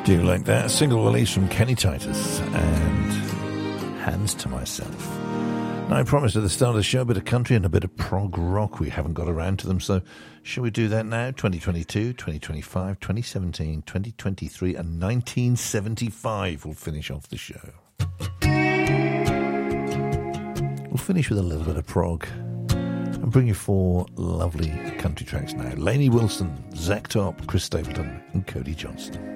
Do you like that? A single release from Kenny Titus and Hands to Myself. Now, I promised at the start of the show a bit of country and a bit of prog rock. We haven't got around to them, so shall we do that now? 2022, 2025, 2017, 2023 and 1975 will finish off the show. We'll finish with a little bit of prog and bring you 4 lovely country tracks now. Lainey Wilson, Zach Top, Chris Stapleton and Cody Johnston.